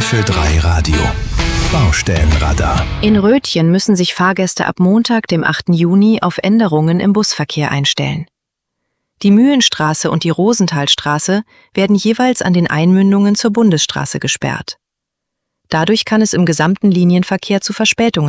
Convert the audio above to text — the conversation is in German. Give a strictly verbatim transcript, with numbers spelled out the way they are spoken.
drei für drei Radio. Baustellenradar. In Rötchen müssen sich Fahrgäste ab Montag, dem achten Juni, auf Änderungen im Busverkehr einstellen. Die Mühlenstraße und die Rosenthalstraße werden jeweils an den Einmündungen zur Bundesstraße gesperrt. Dadurch kann es im gesamten Linienverkehr zu Verspätungen